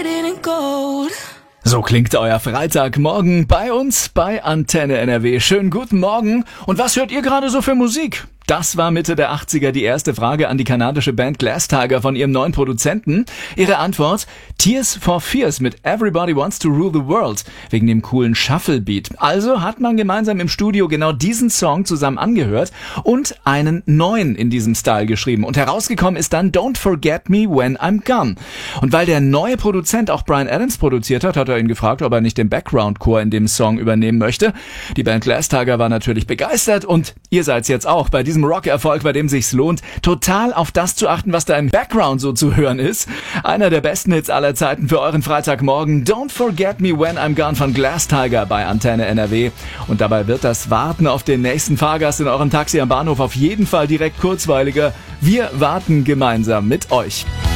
So klingt euer Freitagmorgen bei uns bei Antenne NRW. Schönen guten Morgen. Und was hört ihr gerade so für Musik? Das war Mitte der 80er die erste Frage an die kanadische Band Glass Tiger von ihrem neuen Produzenten. Ihre Antwort: Tears for Fears mit Everybody Wants to Rule the World, wegen dem coolen Shuffle-Beat. Also hat man gemeinsam im Studio genau diesen Song zusammen angehört und einen neuen in diesem Style geschrieben. Und herausgekommen ist dann Don't Forget Me When I'm Gone. Und weil der neue Produzent auch Bryan Adams produziert hat, hat er ihn gefragt, ob er nicht den Background-Chor in dem Song übernehmen möchte. Die Band Glass Tiger war natürlich begeistert und ihr seid's jetzt auch bei diesem Rock-Erfolg, bei dem sich's lohnt, total auf das zu achten, was da im Background so zu hören ist. Einer der besten Hits aller Zeiten für euren Freitagmorgen. Don't Forget Me When I'm Gone von Glass Tiger bei Antenne NRW. Und dabei wird das Warten auf den nächsten Fahrgast in eurem Taxi am Bahnhof auf jeden Fall direkt kurzweiliger. Wir warten gemeinsam mit euch.